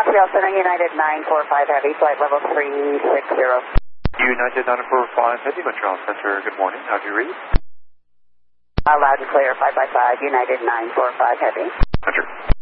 Montreal Center, United 945 Heavy, flight level 360. United 945 Heavy, Montreal Center, good morning. How do you read? Loud and clear, 5 by 5, United 945 Heavy. Roger.